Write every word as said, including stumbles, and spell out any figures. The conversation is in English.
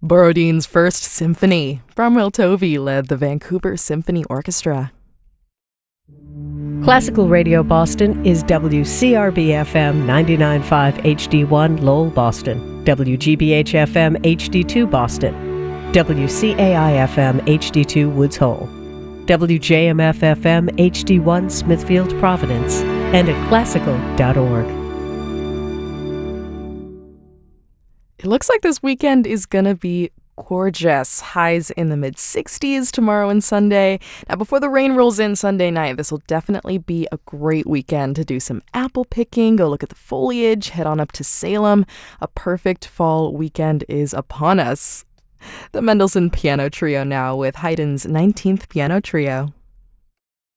Borodine's First Symphony. Bramwell Tovey led the Vancouver Symphony Orchestra. Classical Radio Boston is W C R B F M ninety-nine point five H D one Lowell, Boston, W G B H F M H D two Boston, W C A I F M H D two Woods Hole, W J M F F M H D one Smithfield, Providence, and at classical dot org. It looks like this weekend is going to be gorgeous. Highs in the mid sixties tomorrow and Sunday. Now, before the rain rolls in Sunday night, this will definitely be a great weekend to do some apple picking, go look at the foliage, head on up to Salem. A perfect fall weekend is upon us. The Mendelssohn Piano Trio now with Haydn's nineteenth Piano Trio.